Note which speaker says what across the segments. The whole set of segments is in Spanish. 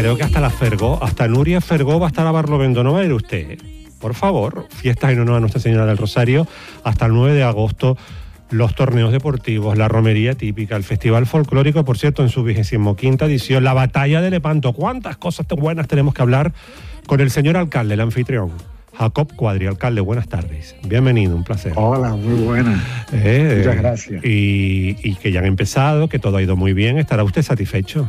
Speaker 1: creo que hasta la Fergó, hasta Nuria Fergó va a estar a Barlovento, ¿no va a ir usted? Por favor, fiestas en honor a Nuestra Señora del Rosario hasta el 9 de agosto, los torneos deportivos, la romería típica, el festival folclórico, por cierto, en su 25ª edición, la batalla de Lepanto. ¿Cuántas cosas buenas tenemos que hablar con el señor alcalde, el anfitrión? Jacob Cuadri, alcalde, buenas tardes. Bienvenido, un placer.
Speaker 2: Hola, muy buenas. Muchas gracias.
Speaker 1: Y que ya han empezado, que todo ha ido muy bien. ¿Estará usted satisfecho?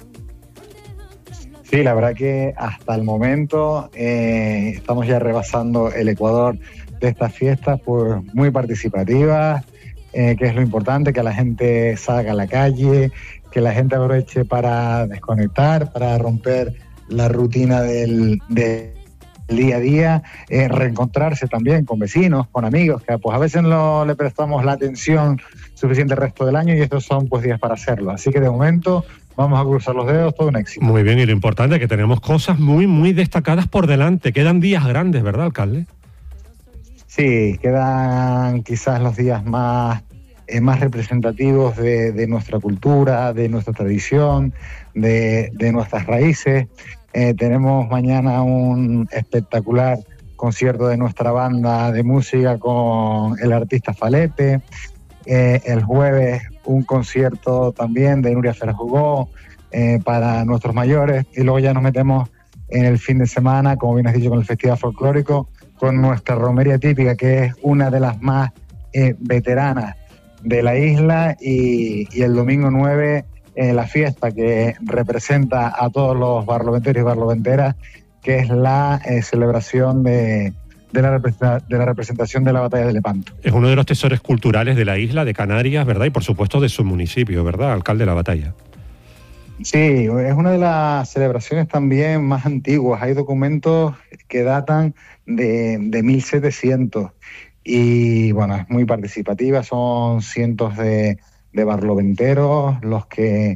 Speaker 2: Sí, la verdad que hasta el momento estamos ya rebasando el Ecuador de estas fiestas, pues muy participativas, que es lo importante, que la gente salga a la calle, que la gente aproveche para desconectar, para romper la rutina del día a día, reencontrarse también con vecinos, con amigos, que pues a veces no le prestamos la atención suficiente el resto del año y estos son pues días para hacerlo. Así que de momento vamos a cruzar los dedos, todo un éxito.
Speaker 1: Muy bien, y lo importante es que tenemos cosas muy, muy destacadas por delante. Quedan días grandes, ¿verdad, alcalde?
Speaker 2: Sí, quedan quizás los días más representativos de nuestra cultura, de nuestra tradición, de nuestras raíces. Tenemos mañana un espectacular concierto de nuestra banda de música con el artista Falete. El jueves un concierto también de Nuria Fergó para nuestros mayores. Y luego ya nos metemos en el fin de semana, como bien has dicho, con el Festival Folclórico, con nuestra romería típica, que es una de las más veteranas de la isla. Y el domingo 9... la fiesta que representa a todos los barloventeros y barloventeras, que es la celebración de la representación de la batalla de Lepanto.
Speaker 1: Es uno de los tesoros culturales de la isla, de Canarias, ¿verdad? Y por supuesto de su municipio, ¿verdad, alcalde de la batalla?
Speaker 2: Sí, es una de las celebraciones también más antiguas. Hay documentos que datan de 1700 y bueno, es muy participativa, son cientos de barloventeros los que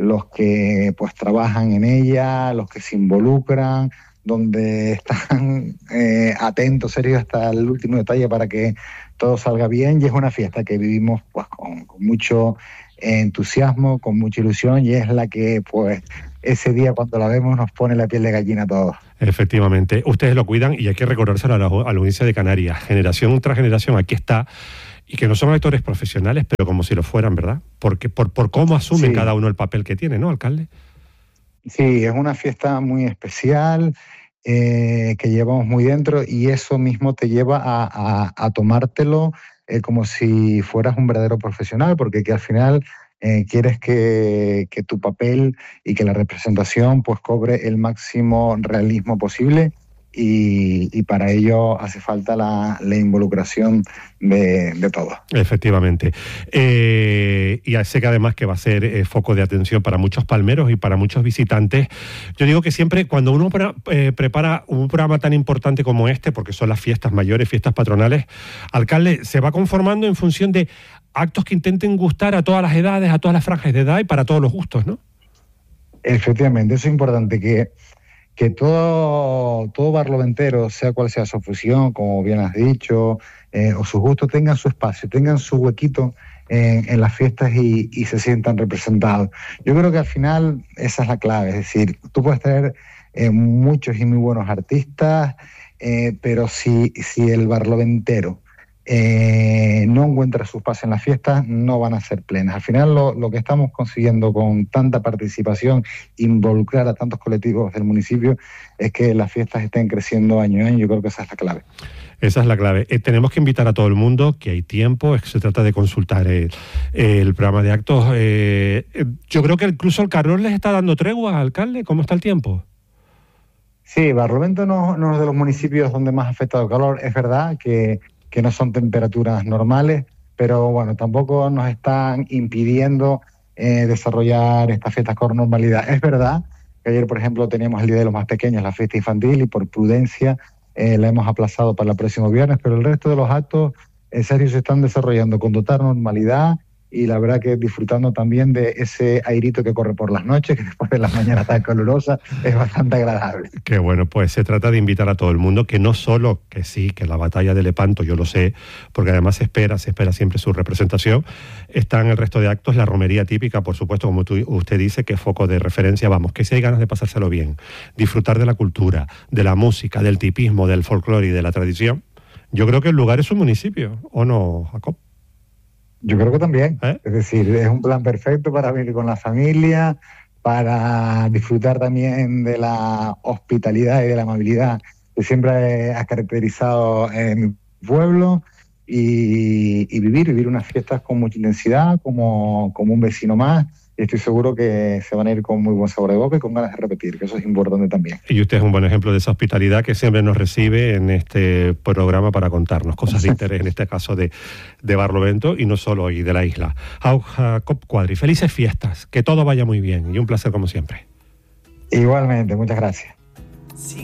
Speaker 2: pues trabajan en ella, los que se involucran, donde están atentos, serios hasta el último detalle para que todo salga bien. Y es una fiesta que vivimos pues con mucho entusiasmo, con mucha ilusión, y es la que pues ese día cuando la vemos nos pone la piel de gallina a todos.
Speaker 1: Efectivamente, ustedes lo cuidan y hay que recordárselo a la audiencia de Canarias, generación tras generación, aquí está. Y que no son actores profesionales, pero como si lo fueran, ¿verdad? Porque por cómo asumen cada uno el papel que tiene, ¿no, alcalde?
Speaker 2: Sí, es una fiesta muy especial que llevamos muy dentro, y eso mismo te lleva a tomártelo como si fueras un verdadero profesional, porque que al final quieres que tu papel y que la representación pues cobre el máximo realismo posible. Y para ello hace falta la involucración de todos.
Speaker 1: Efectivamente. Y sé que además que va a ser foco de atención para muchos palmeros y para muchos visitantes. Yo digo que siempre cuando uno prepara un programa tan importante como este, porque son las fiestas mayores, fiestas patronales, alcalde, se va conformando en función de actos que intenten gustar a todas las edades, a todas las franjas de edad y para todos los gustos, ¿no?
Speaker 2: Efectivamente, eso es importante, que todo barloventero, sea cual sea su afición, como bien has dicho, o sus gustos, tengan su espacio, tengan su huequito en las fiestas y se sientan representados. Yo creo que al final esa es la clave, es decir, tú puedes tener muchos y muy buenos artistas, pero si el barloventero no encuentra su espacio en las fiestas, no van a ser plenas. Al final lo que estamos consiguiendo con tanta participación, involucrar a tantos colectivos del municipio, es que las fiestas estén creciendo año a año. Yo creo que esa es la clave.
Speaker 1: Esa es la clave. Tenemos que invitar a todo el mundo, que hay tiempo, es que se trata de consultar el programa de actos. Yo creo que incluso el calor les está dando tregua, alcalde. ¿Cómo está el tiempo?
Speaker 2: Sí, Barlovento no es de los municipios donde más ha afectado el calor. Es verdad que no son temperaturas normales, pero bueno, tampoco nos están impidiendo desarrollar estas fiestas con normalidad. Es verdad que ayer, por ejemplo, teníamos el Día de los Más Pequeños, la fiesta infantil, y por prudencia la hemos aplazado para el próximo viernes, pero el resto de los actos, en serio, se están desarrollando con total normalidad y la verdad que disfrutando también de ese airito que corre por las noches, que después de las mañanas tan calurosas es bastante agradable.
Speaker 1: Qué bueno, pues se trata de invitar a todo el mundo, que no solo que sí, que la batalla de Lepanto, yo lo sé, porque además se espera siempre su representación, está en el resto de actos la romería típica, por supuesto, como usted dice, que es foco de referencia, vamos, que si hay ganas de pasárselo bien, disfrutar de la cultura, de la música, del tipismo, del folclore y de la tradición, yo creo que el lugar es su municipio, ¿o no, Jacob?
Speaker 2: Yo creo que también, es decir, es un plan perfecto para venir con la familia, para disfrutar también de la hospitalidad y de la amabilidad que siempre ha caracterizado mi pueblo y vivir unas fiestas con mucha intensidad, como un vecino más. Y estoy seguro que se van a ir con muy buen sabor de boca y con ganas de repetir, que eso es importante también.
Speaker 1: Y usted es un buen ejemplo de esa hospitalidad que siempre nos recibe en este programa para contarnos cosas de interés, en este caso de Barlovento y no solo y de la isla. Jacob Cuadri, felices fiestas, que todo vaya muy bien y un placer como siempre.
Speaker 2: Igualmente, muchas gracias.